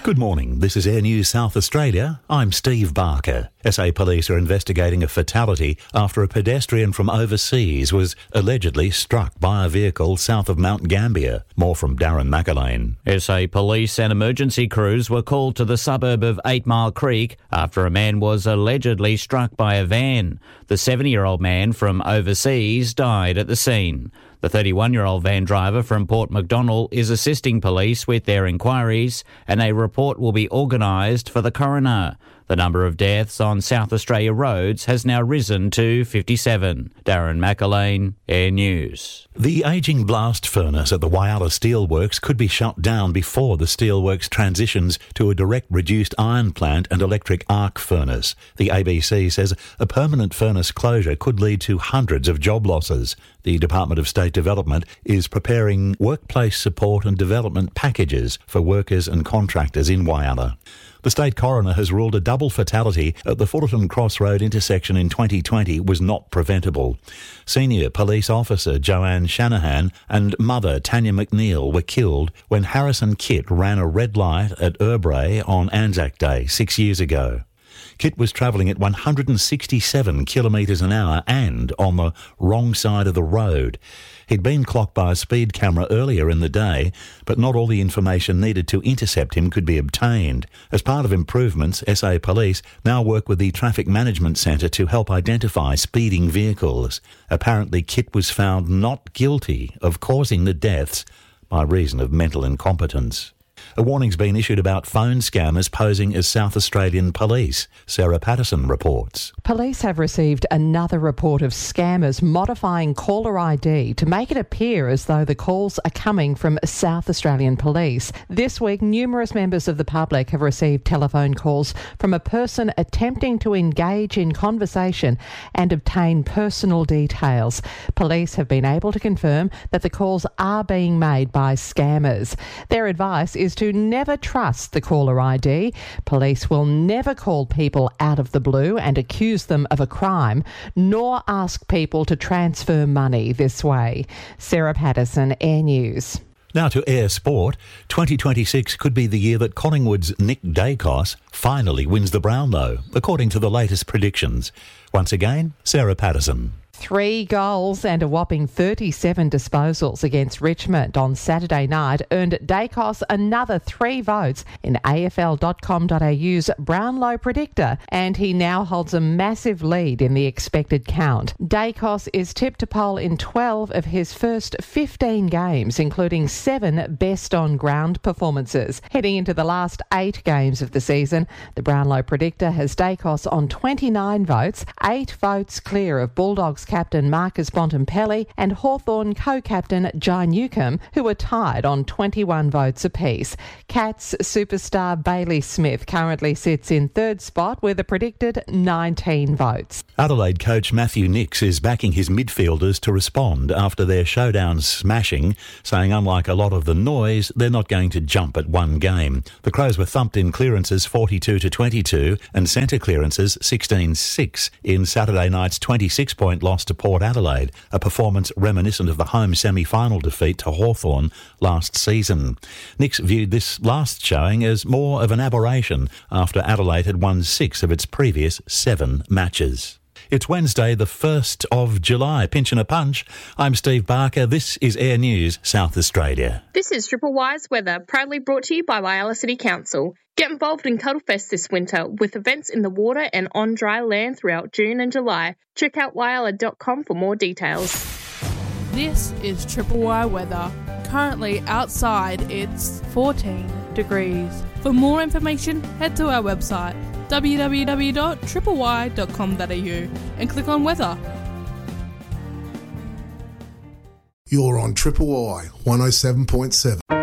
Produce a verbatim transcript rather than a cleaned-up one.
Good morning. This is Air News South Australia. I'm Steve Barker. S A Police are investigating a fatality after a pedestrian from overseas was allegedly struck by a vehicle south of Mount Gambier. More from Darren McAlane. S A Police and emergency crews were called to the suburb of Eight Mile Creek after a man was allegedly struck by a van. The seventy-year-old man from overseas died at the scene. The thirty-one-year-old van driver from Port MacDonnell is assisting police with their inquiries, and a report will be organised for the coroner. The number of deaths on South Australia roads has now risen to fifty-seven. Darren McAlane, Air News. The ageing blast furnace at the Whyalla Steelworks could be shut down before the steelworks transitions to a direct reduced iron plant and electric arc furnace. The A B C says a permanent furnace closure could lead to hundreds of job losses. The Department of State Development is preparing workplace support and development packages for workers and contractors in Whyalla. The state coroner has ruled a double fatality at the Fullerton Crossroad intersection in twenty twenty was not preventable. Senior police officer Joanne Shanahan and mother Tanya McNeil were killed when Harrison Kit ran a red light at Urbray on Anzac Day six years ago. Kit was travelling at one hundred sixty-seven kilometres an hour and on the wrong side of the road. He'd been clocked by a speed camera earlier in the day, but not all the information needed to intercept him could be obtained. As part of improvements, S A Police now work with the Traffic Management Centre to help identify speeding vehicles. Apparently, Kit was found not guilty of causing the deaths by reason of mental incompetence. A warning's been issued about phone scammers posing as South Australian police. Sarah Patterson reports. Police have received another report of scammers modifying caller I D to make it appear as though the calls are coming from South Australian Police. This week, numerous members of the public have received telephone calls from a person attempting to engage in conversation and obtain personal details. Police have been able to confirm that the calls are being made by scammers. Their advice is to never trust the caller I D. Police will never call people out of the blue and accuse them of a crime, nor ask people to transfer money this way. Sarah Patterson, Air News. Now to Air Sport. twenty twenty-six could be the year that Collingwood's Nick Dacos finally wins the Brownlow, according to the latest predictions. Once again, Sarah Patterson. Three goals and a whopping thirty-seven disposals against Richmond on Saturday night earned Dacos another three votes in A F L dot com dot A U's Brownlow Predictor, and he now holds a massive lead in the expected count. Dacos is tipped to poll in twelve of his first fifteen games, including seven best-on-ground performances. Heading into the last eight games of the season, the Brownlow Predictor has Dacos on twenty-nine votes, eight votes clear of Bulldogs captain Marcus Bontempelli and Hawthorn co-captain Jai Newcombe, who were tied on twenty-one votes apiece. Cats superstar Bailey Smith currently sits in third spot with a predicted nineteen votes. Adelaide coach Matthew Nicks is backing his midfielders to respond after their showdown smashing, saying unlike a lot of the noise, they're not going to jump at one game. The Crows were thumped in clearances forty-two to twenty-two and centre clearances sixteen six in Saturday night's twenty-six point loss to Port Adelaide, a performance reminiscent of the home semi-final defeat to Hawthorn last season. Nicks viewed this last showing as more of an aberration after Adelaide had won six of its previous seven matches. It's Wednesday, the first of July. Pinch and a punch. I'm Steve Barker. This is Air News South Australia. This is Triple Y's weather, proudly brought to you by Whyalla City Council. Get involved in Cuddlefest this winter with events in the water and on dry land throughout June and July. Check out whyalla dot com for more details. This is Triple Y weather. Currently outside it's fourteen degrees. For more information, head to our website w w w dot triple y dot com dot a u and click on weather. You're on Triple Y one oh seven point seven.